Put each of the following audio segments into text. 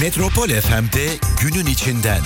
Metropol FM'de günün içinden.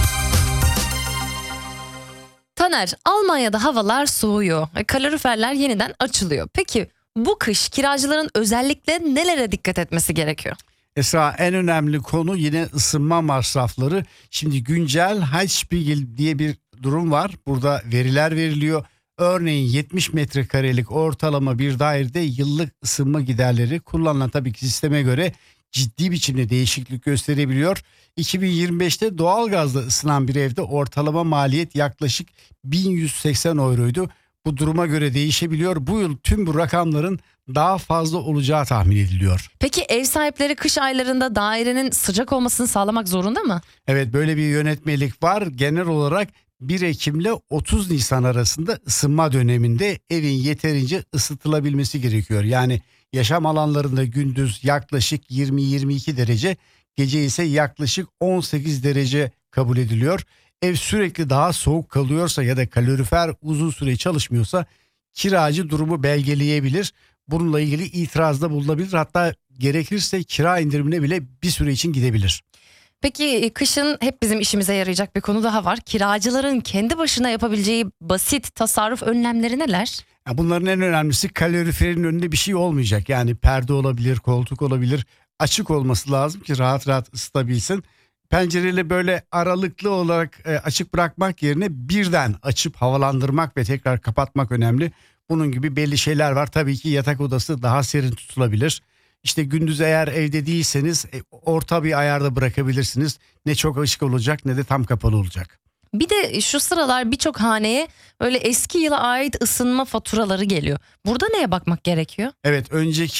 Taner, Almanya'da havalar soğuyor. Kaloriferler yeniden açılıyor. Peki bu kış kiracıların özellikle nelere dikkat etmesi gerekiyor? Esra, en önemli konu yine ısınma masrafları. Şimdi güncel Heizspiegel diye bir durum var. Burada veriler veriliyor. Örneğin 70 metrekarelik ortalama bir dairede yıllık ısınma giderleri kullanılan tabii ki sisteme göre ciddi biçimde değişiklik gösterebiliyor. 2025'te doğalgazla ısınan bir evde ortalama maliyet yaklaşık 1180 euroydu. Bu duruma göre değişebiliyor. Bu yıl tüm bu rakamların daha fazla olacağı tahmin ediliyor. Peki ev sahipleri kış aylarında dairenin sıcak olmasını sağlamak zorunda mı? Evet, böyle bir yönetmelik var. Genel olarak 1 Ekim ile 30 Nisan arasında ısınma döneminde evin yeterince ısıtılabilmesi gerekiyor. Yani yaşam alanlarında gündüz yaklaşık 20-22 derece, gece ise yaklaşık 18 derece kabul ediliyor. Ev sürekli daha soğuk kalıyorsa ya da kalorifer uzun süre çalışmıyorsa kiracı durumu belgeleyebilir. Bununla ilgili itirazda bulunabilir. Hatta gerekirse kira indirimine bile bir süre için gidebilir. Peki kışın hep bizim işimize yarayacak bir konu daha var. Kiracıların kendi başına yapabileceği basit tasarruf önlemleri neler? Bunların en önemlisi kaloriferin önünde bir şey olmayacak. Yani perde olabilir, koltuk olabilir. Açık olması lazım ki rahat rahat ısıtabilsin. Pencereyle böyle aralıklı olarak açık bırakmak yerine birden açıp havalandırmak ve tekrar kapatmak önemli. Bunun gibi belli şeyler var. Tabii ki yatak odası daha serin tutulabilir. İşte gündüz eğer evde değilseniz orta bir ayarda bırakabilirsiniz. Ne çok açık olacak ne de tam kapalı olacak. Bir de şu sıralar birçok haneye öyle eski yıla ait ısınma faturaları geliyor. Burada neye bakmak gerekiyor? Evet,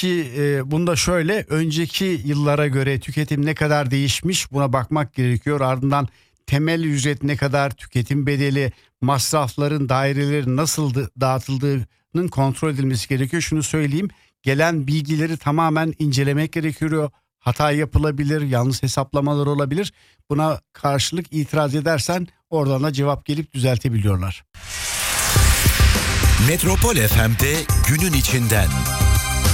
bunda şöyle, önceki yıllara göre tüketim ne kadar değişmiş buna bakmak gerekiyor. Ardından temel ücret ne kadar, tüketim bedeli, masrafların, dairelerin nasıl dağıtıldığının kontrol edilmesi gerekiyor. Şunu söyleyeyim, gelen bilgileri tamamen incelemek gerekiyor. Hata yapılabilir, yanlış hesaplamalar olabilir. Buna karşılık itiraz edersen oradan da cevap gelip düzeltebiliyorlar. Metropol FM'de günün içinden.